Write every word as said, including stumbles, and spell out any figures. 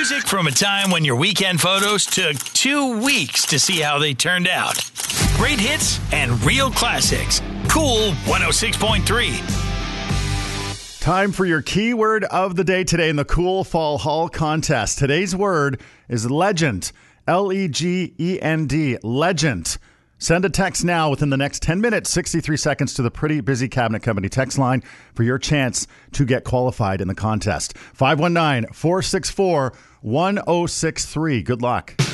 Music from a time when your weekend photos took two weeks to see how they turned out. Great hits and real classics. Cool one oh six point three. Time for your keyword of the day today in the Cool Fall Hall contest. Today's word is legend. L E G E N D. Legend. Send a text now within the next ten minutes, sixty-three seconds to the Pretty Busy Cabinet Company text line for your chance to get qualified in the contest. five one nine, four six four, one oh six three. Good luck.